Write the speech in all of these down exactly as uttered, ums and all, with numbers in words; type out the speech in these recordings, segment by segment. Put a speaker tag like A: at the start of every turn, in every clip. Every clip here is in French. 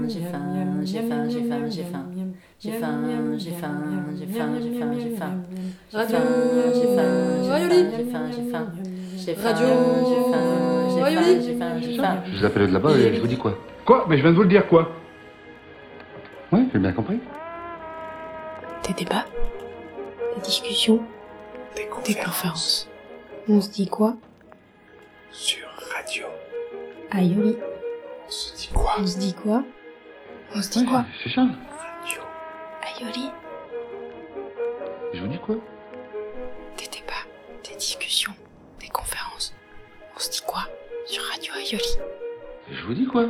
A: J'ai faim, j'ai faim, j'ai faim, j'ai faim. J'ai faim, j'ai faim, j'ai faim, j'ai faim, j'ai faim.
B: Radio
A: J'ai faim, j'ai
B: Rayoli.
A: faim, j'ai faim, j'ai faim. J'ai faim,
B: Radio
A: j'ai faim, j'ai faim,
B: Rayoli.
A: j'ai faim, j'ai faim.
C: Je vous appelle de là-bas et je vous dis quoi?
D: Quoi? Mais je viens de vous le dire, quoi?
C: Oui, j'ai bien compris.
E: Des débats, des discussions,
F: Des
E: des
F: conférences
E: conférences. On se dit quoi?
F: sur radio.
E: Aïoli.
F: On se dit quoi?
E: On se dit quoi? On se dit
C: Ouais,
E: quoi?
C: c'est ça.
F: Radio.
E: Aïoli.
C: Je vous dis quoi?
E: Des débats, des discussions, des conférences. On se dit quoi? Sur Radio Aïoli.
C: Je vous dis quoi?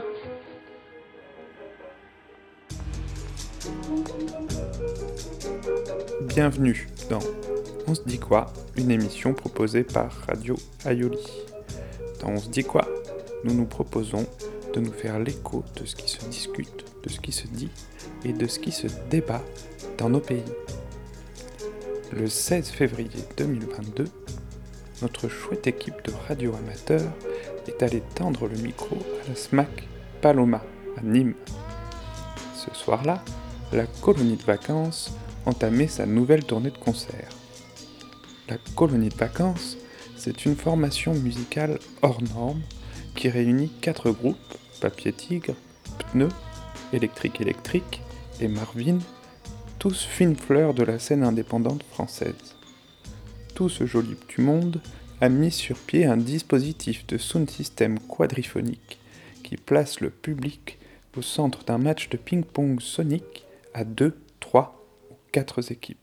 G: Bienvenue dans On se dit quoi, une émission proposée par Radio Aïoli. Dans On se dit quoi, nous nous proposons de nous faire l'écho de ce qui se discute, de ce qui se dit et de ce qui se débat dans nos pays. Le seize février deux mille vingt-deux, notre chouette équipe de radio amateurs est allée tendre le micro à la SMAC Paloma à Nîmes. Ce soir-là, la colonie de vacances entamait sa nouvelle tournée de concerts. La colonie de vacances, c'est une formation musicale hors norme qui réunit quatre groupes, Papier Tigre, Pneu, Électrique Électrique et Marvin, tous fines fleurs de la scène indépendante française. Tout ce joli du monde a mis sur pied un dispositif de sound system quadriphonique qui place le public au centre d'un match de ping-pong sonique à deux, trois ou quatre équipes.